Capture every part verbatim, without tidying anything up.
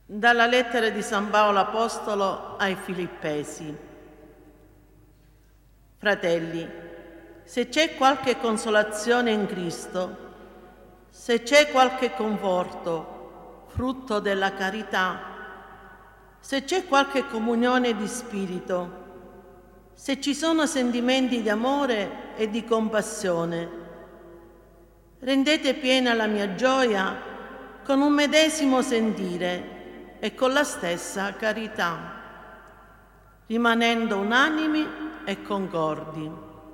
Dalla lettera di San Paolo Apostolo ai Filippesi. Fratelli, se c'è qualche consolazione in Cristo, se c'è qualche conforto, frutto della carità, se c'è qualche comunione di spirito, se ci sono sentimenti di amore e di compassione, rendete piena la mia gioia con un medesimo sentire e con la stessa carità, rimanendo unanimi e concordi.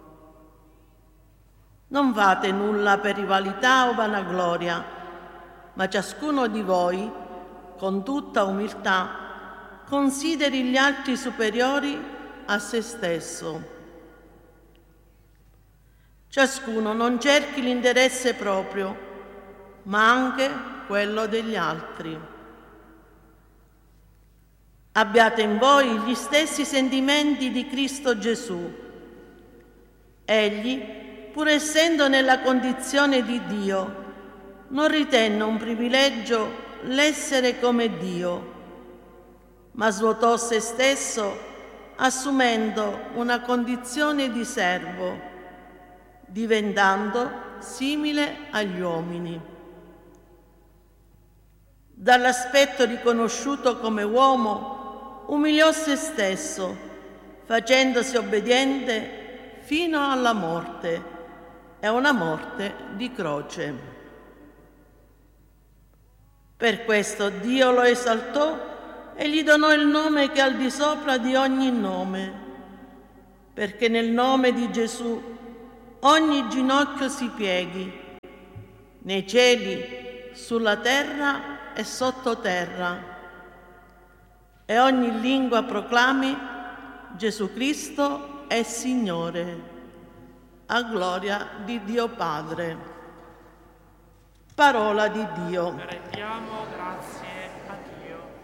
Non fate nulla per rivalità o vanagloria, ma ciascuno di voi, con tutta umiltà, consideri gli altri superiori a se stesso. Ciascuno non cerchi l'interesse proprio, ma anche quello degli altri. Abbiate in voi gli stessi sentimenti di Cristo Gesù. Egli, pur essendo nella condizione di Dio, non ritenne un privilegio l'essere come Dio, ma svuotò se stesso assumendo una condizione di servo, diventando simile agli uomini. Dall'aspetto riconosciuto come uomo, umiliò se stesso, facendosi obbediente fino alla morte, e una morte di croce. Per questo Dio lo esaltò e gli donò il nome che è al di sopra di ogni nome, perché nel nome di Gesù ogni ginocchio si pieghi, nei cieli, sulla terra e sottoterra, e ogni lingua proclami Gesù Cristo è Signore, a gloria di Dio Padre. Parola di Dio. Rendiamo grazie